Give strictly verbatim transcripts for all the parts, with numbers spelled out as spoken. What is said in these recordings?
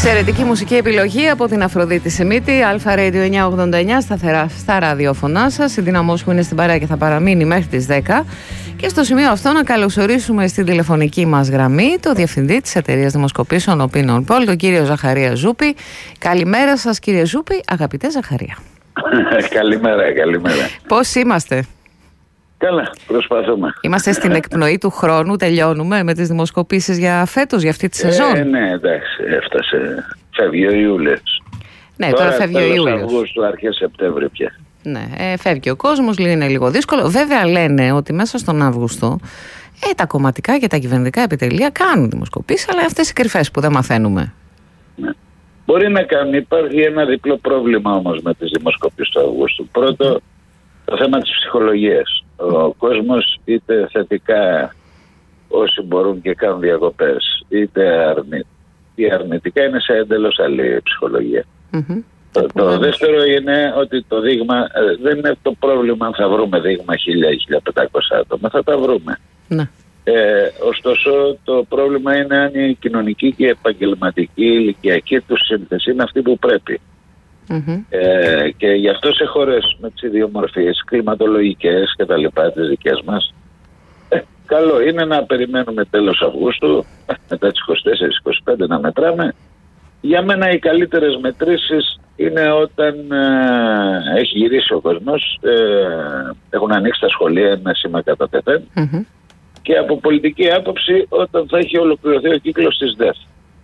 Εξαιρετική μουσική επιλογή από την Αφροδίτη Σιμίτη, Αλφα Radio εννιακόσια ογδόντα εννιά, σταθερά στα ραδιόφωνά σας. Η Δύναmoo που είναι στην παρέα και θα παραμείνει μέχρι τις δέκα. Και στο σημείο αυτό να καλωσορίσουμε στην τηλεφωνική μας γραμμή το Διευθυντή της Εταιρείας Δημοσκοπήσεων Opinion Poll, τον κύριο Ζαχαρία Ζούπη. Καλημέρα σας, κύριε Ζούπη, αγαπητέ Ζαχαρία. Καλημέρα, καλημέρα. Πώς είμαστε? Καλά, προσπαθούμε. Είμαστε στην εκπνοή του χρόνου, τελειώνουμε με τις δημοσκοπήσεις για φέτος, για αυτή τη σεζόν. Ε, ναι, εντάξει, έφτασε. Φεύγει ο Ιούλιος. Ναι, τώρα, τώρα φεύγει ο Ιούλιος. Αυγούστου, αρχές Σεπτέμβρη πια. Ναι, ε, φεύγει ο κόσμος, είναι λίγο δύσκολο. Βέβαια λένε ότι μέσα στον Αύγουστο ε, τα κομματικά και τα κυβερνητικά επιτελεία κάνουν δημοσκοπήσεις, αλλά αυτές οι κρυφές που δεν μαθαίνουμε. Ναι. Μπορεί να κάνουν. Υπάρχει ένα διπλό πρόβλημα όμως με τις δημοσκοπήσεις του Αυγούστου. Πρώτο, το θέμα της ψυχολογίας. Ο κόσμος είτε θετικά όσοι μπορούν και κάνουν διακοπές, είτε αρνη... ή αρνητικά είναι σε εντελώς άλλη ψυχολογία. Mm-hmm. Το, το δεύτερο είναι ότι το δείγμα ε, δεν είναι το πρόβλημα αν θα βρούμε δείγμα χίλια ή χίλια πεντακόσια άτομα, θα τα βρούμε. Ναι. Ε, ωστόσο το πρόβλημα είναι αν η κοινωνική και η επαγγελματική η ηλικιακή του σύνθεση είναι αυτή που πρέπει. Mm-hmm. Ε, και γι' αυτό σε χώρες με τις ιδιομορφίες κλιματολογικές και τα λοιπά τις δικές μας, ε, καλό είναι να περιμένουμε τέλος Αυγούστου, μετά τις είκοσι τέσσερις είκοσι πέντε να μετράμε. Για μένα οι καλύτερες μετρήσεις είναι όταν ε, έχει γυρίσει ο κόσμος, ε, έχουν ανοίξει τα σχολεία με σήμα κατά τεθέν, mm-hmm. και από πολιτική άποψη όταν θα έχει ολοκληρωθεί ο κύκλος της ΔΕΘ.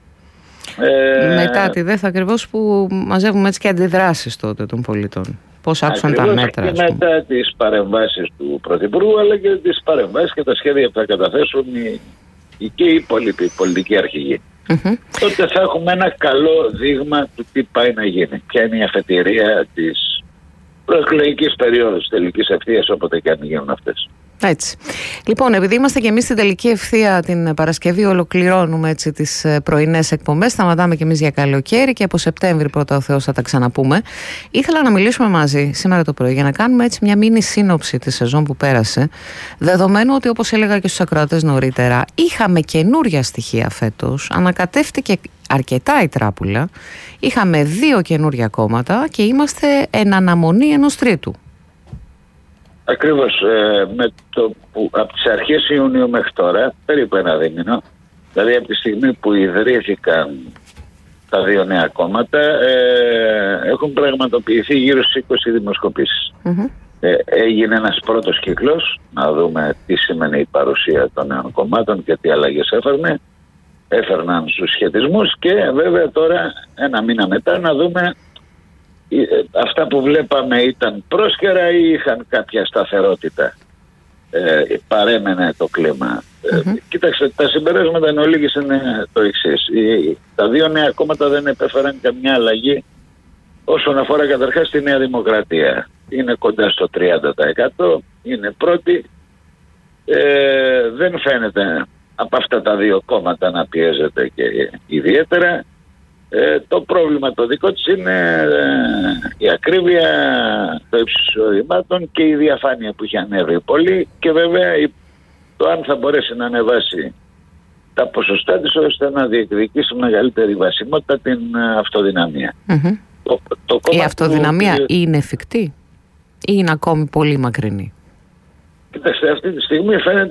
Ε, Μετά τη ΔΕΘ ακριβώς που μαζεύουμε έτσι και αντιδράσεις τότε των πολιτών. Πώς άκουσαν τα μέτρα. Και μετά τις παρεμβάσεις του Πρωθυπουργού, αλλά και τις παρεμβάσεις και τα σχέδια που θα καταθέσουν οι, οι, και οι υπόλοιποι πολιτικοί αρχηγοί. Mm-hmm. Τότε θα έχουμε ένα καλό δείγμα του τι πάει να γίνει. Ποια είναι η αφετηρία της προεκλογικής περίοδου, της τελικής ευθείας, όποτε και αν γίνουν αυτές. Έτσι. Λοιπόν, επειδή είμαστε και εμείς στην τελική ευθεία την Παρασκευή, ολοκληρώνουμε έτσι τις πρωινές εκπομπές. Σταματάμε και εμείς για καλοκαίρι και από Σεπτέμβρη πρώτα ο Θεός θα τα ξαναπούμε. Ήθελα να μιλήσουμε μαζί σήμερα το πρωί για να κάνουμε έτσι μια μίνι σύνοψη τη σεζόν που πέρασε. Δεδομένου ότι, όπως έλεγα και στους ακροατές νωρίτερα, είχαμε καινούρια στοιχεία φέτος. Ανακατεύτηκε αρκετά η τράπουλα. Είχαμε δύο καινούρια κόμματα και είμαστε εν αναμονή ενός τρίτου. Ακριβώς, ε, με το που από τις αρχές Ιουνίου μέχρι τώρα, περίπου ένα δίμηνο, δηλαδή από τη στιγμή που ιδρύθηκαν τα δύο νέα κόμματα, ε, έχουν πραγματοποιηθεί γύρω στις είκοσι δημοσκοπήσεις. Mm-hmm. Ε, έγινε ένας πρώτος κύκλος, να δούμε τι σημαίνει η παρουσία των νέων κομμάτων και τι αλλαγές έφερνε. Έφερναν στους σχετισμούς και βέβαια τώρα ένα μήνα μετά να δούμε αυτά που βλέπαμε ήταν πρόσκαιρα ή είχαν κάποια σταθερότητα. Ε, παρέμενε το κλίμα. Mm-hmm. Ε, κοίταξε, τα συμπεράσματα εν ολίγης είναι το εξής. Οι, τα δύο νέα κόμματα δεν επέφεραν καμιά αλλαγή όσον αφορά καταρχάς τη Νέα Δημοκρατία. Είναι κοντά στο τριάντα τοις εκατό, είναι πρώτη. Ε, δεν φαίνεται από αυτά τα δύο κόμματα να πιέζεται και ιδιαίτερα. Ε, το πρόβλημα το δικό της είναι ε, η ακρίβεια των εισοδημάτων και η διαφάνεια που έχει ανέβει πολύ και βέβαια η, το αν θα μπορέσει να ανεβάσει τα ποσοστά της ώστε να διεκδικήσει μεγαλύτερη βασιμότητα την ε, αυτοδυναμία. Mm-hmm. Το, το η αυτοδυναμία που, είναι εφικτή ή είναι ακόμη πολύ μακρινή? Κοιτάξτε, αυτή τη στιγμή φαίνεται